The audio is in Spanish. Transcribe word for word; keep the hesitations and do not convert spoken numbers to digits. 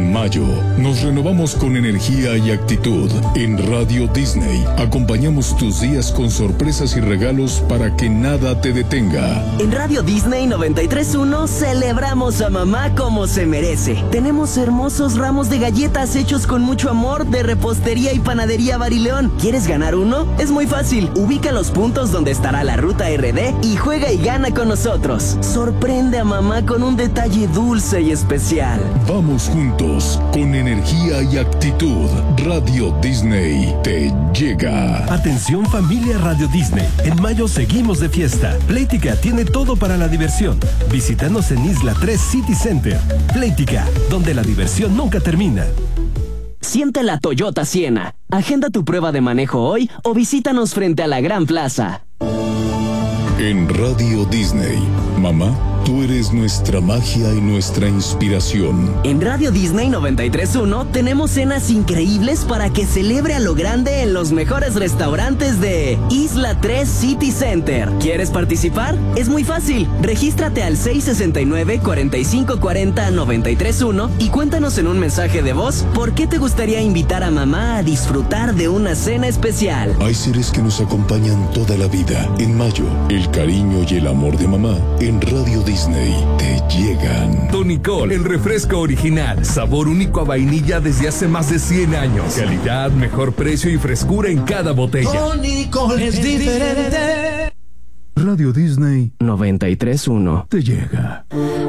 En mayo, nos renovamos con energía y actitud. En Radio Disney, acompañamos tus días con sorpresas y regalos para que nada te detenga. En Radio Disney noventa y tres punto uno celebramos a mamá como se merece. Tenemos hermosos ramos de galletas hechos con mucho amor de repostería y panadería Barileón. ¿Quieres ganar uno? Es muy fácil. Ubica los puntos donde estará la ruta R D y juega y gana con nosotros. Sorprende a mamá con un detalle dulce y especial. Vamos juntos, con energía y actitud. Radio Disney te llega. Atención familia Radio Disney. En mayo seguimos de fiesta. Playtika tiene todo para la diversión. Visítanos en Isla tres City Center. Playtika, donde la diversión nunca termina. Siente la Toyota Siena. Agenda tu prueba de manejo hoy o visítanos frente a la Gran Plaza. En Radio Disney, mamá, tú eres nuestra magia y nuestra inspiración. En Radio Disney noventa y tres punto uno tenemos cenas increíbles para que celebre a lo grande en los mejores restaurantes de Isla tres City Center. ¿Quieres participar? Es muy fácil. Regístrate al seis sesenta y nueve, cuarenta y cinco cuarenta, noventa y tres uno y cuéntanos en un mensaje de voz por qué te gustaría invitar a mamá a disfrutar de una cena especial. Hay seres que nos acompañan toda la vida. En mayo, el cariño y el amor de mamá en Radio Disney te llegan. Tonicol, el refresco original. Sabor único a vainilla desde hace más de cien años. Calidad, mejor precio y frescura en cada botella. Tonicol es diferente. Radio Disney noventa y tres punto uno te llega.